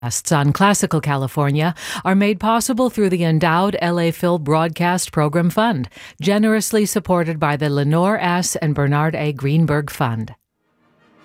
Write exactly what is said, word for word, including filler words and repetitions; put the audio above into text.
Podcasts on Classical California are made possible through the endowed L A Phil Broadcast Program Fund, generously supported by the Lenore S. and Bernard A. Greenberg Fund.